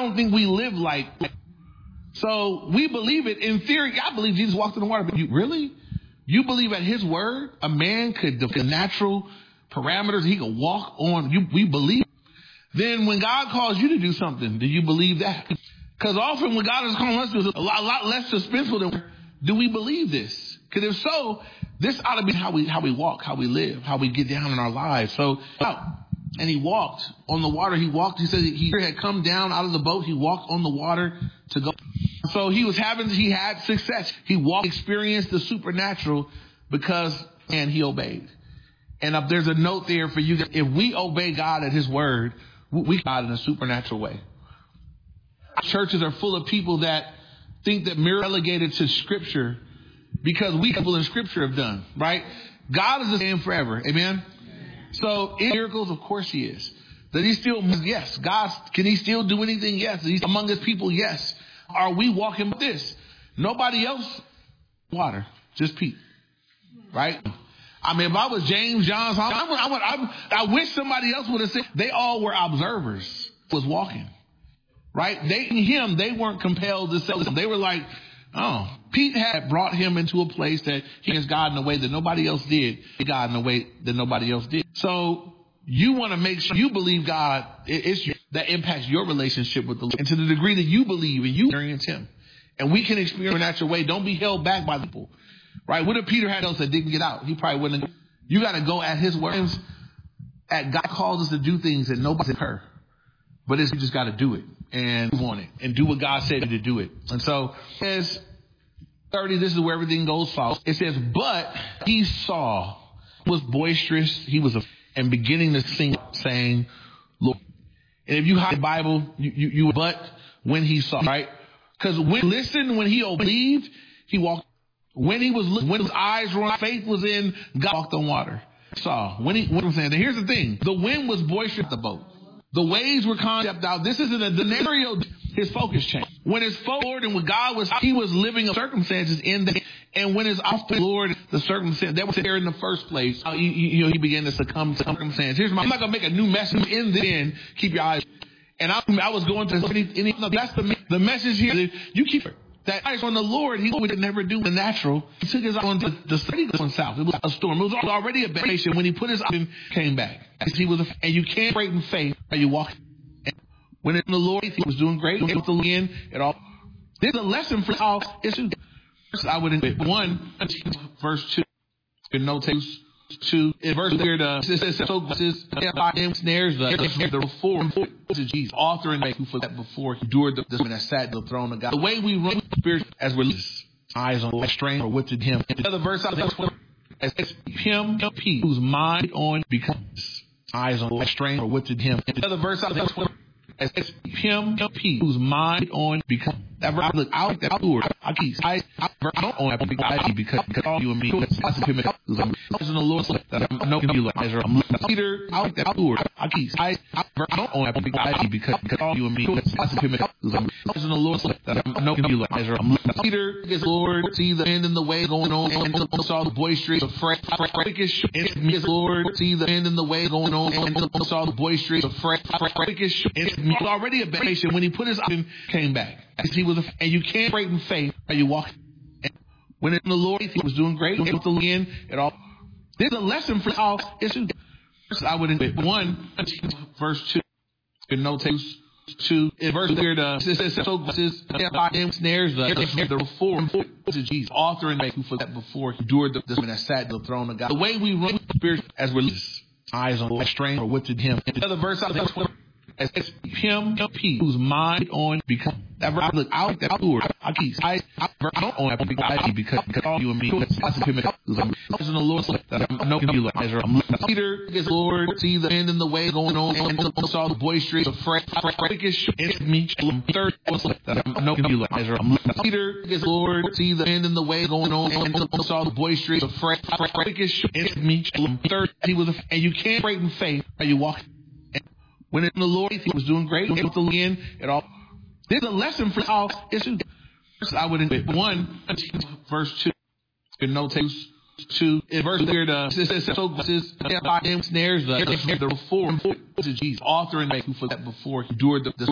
don't think we live like. So we believe it. In theory, I believe Jesus walked in the water. But you believe at his word, a man could define natural parameters, he could walk on. We believe. Then when God calls you to do something, do you believe that? Because often when God is calling us to do a lot less suspenseful than, do we believe this? Because if so, this ought to be how we walk, how we live, how we get down in our lives. So, and he walked on the water. He said he had come down out of the boat. He walked on the water to go. So he had success. He experienced the supernatural because, and he obeyed. And there's a note there for you that if we obey God at his word, we God in a supernatural way. Churches are full of people that think that miracles are relegated to scripture because people in scripture have done, right? God is the same forever. Amen. So in miracles, of course he is. Does he still, yes. God, can he still do anything? Yes. Is he among his people? Yes. Are we walking with this? Nobody else, water, just Pete, right? I mean, if I was James, John, I wish somebody else would have said they all were observers, was walking, right? They weren't compelled to say, they were like, oh, Pete had brought him into a place that he has God in a way that nobody else did, God in a way that nobody else did. So you want to make sure you believe God, that impacts your relationship with the Lord. And to the degree that you believe and you experience him. And we can experience in a natural way. Don't be held back by people. Right? What if Peter had else that didn't get out? He probably wouldn't. You got to go at his words. God calls us to do things that nobody's heard. But you just got to do it and move on it and do what God said to do it. And so it says 30, this is where everything goes south. It says, but he saw, was boisterous. He was and beginning to sing, saying, Lord. And if you have the Bible, you but when he saw, right? Because when he believed, he walked. When his eyes were on, faith was in, God walked on water. Saw. When I'm saying, here's the thing. The wind was boisterous at the boat. The waves were concept out. This isn't a scenario. His focus changed. When his forward and when God was, he was living circumstances in the, and when his off the Lord, the circumstance that was there in the first place, he began to succumb to circumstance. I'm not going to make a new message in the end. Keep your eyes. And I was going to, that's the message here. You keep it. That eyes on the Lord, he would never do the natural. He took his eye on the study going south. It was a storm. It was already a bad nation. When he put his eye in, came back. And you can't break in faith while you walk. When it's in the Lord, he was doing great. With the end, it all. There's a lesson for all issues. I would invite 1, verse 2. In no takes 2. In verse here, snares the four to Jesus, author and maker who that before he endured the that sat the throne of God. The way we run spirit as we're eyes on strain or what did him. The other verse out as him peace whose mind on becomes eyes on strain or what did him. The other verse out as him peace whose mind on becomes that verse look out that door. I don't own that because you and me in the Lord that I know you like Peter out that door. I don't own that because you and me in the Lord that I know you like Peter is Lord see the end in the way going on and saw the boisterous afraid is Lord see the end in the way going on and saw the boisterous afraid it's already a bad nation. When he put his eye in, came back. He was and you can't break in faith while you walk. When it's in the Lord, he was doing great. With the end, it all. There's a lesson for all issues. I would invite 1, verse 2. In no takes 2. In verse here, snares the four to Jesus, author and maker who that before he endured the that sat the throne of God. The way we run spirit as we're eyes on strain or what did him. The other verse out as him peace whose mind on becomes that verse look out that door. I don't own that because you and me in the Lord that I know you like Peter is Lord see the end in the way going on and saw the boisterous afraid it's me third that I know you like Peter is Lord see the end in the way going on and saw the boisterous afraid it's me third he was and you can't break in faith while you walk. When it's in the Lord, he was doing great. With the end, it all. There's a lesson for all issues. I would invite 1, verse 2. In no takes 2. In verse here, snares the four to Jesus, author and maker who that before he endured the